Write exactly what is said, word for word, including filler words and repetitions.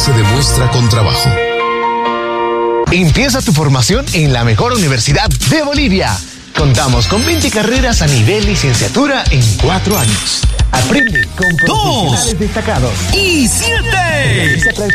se demuestra con trabajo. Empieza tu formación en la mejor universidad de Bolivia. Contamos con veinte carreras a nivel licenciatura en cuatro años. Aprende con profesionales destacados. ¡Y siete!